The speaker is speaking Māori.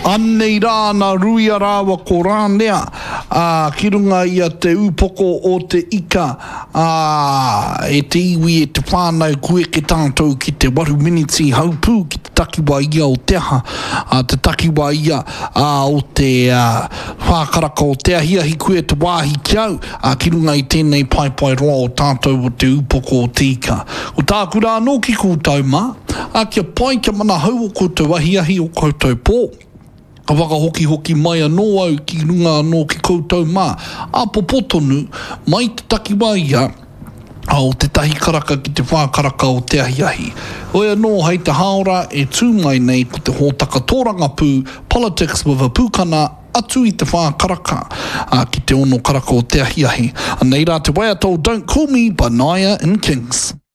Anei rā na rui a rāwa ko rānea, ki runga ia te upoko o te ika, e te iwi e te whānau kue ke tātou ki te waru miniti haupū ki te takiwa ia o te aha, te takiwa ia o te whākaraka o te ahiahi kue te wāhi kiau, ki runga i tēnei pai roa o tātou o te upoko o te ika. O tāku rā no ki koutou mā, kia pai kia mana hau o koutou ahiahi o koutou pō. Ka wakahoki mai anō au ki runga anō ki koutou mā. Popotonu, mai te takiwa ia, o te tahi karaka ki te whākaraka o te ahiahi. Hoi anō hei te haora e tūmai nei ko te hōtaka tōranga pū, politics with a pūkana, atu i te whākaraka ki te ono karaka o te ahiahi. Nei rā te waiatau, Don't Call Me by Naya and Kings.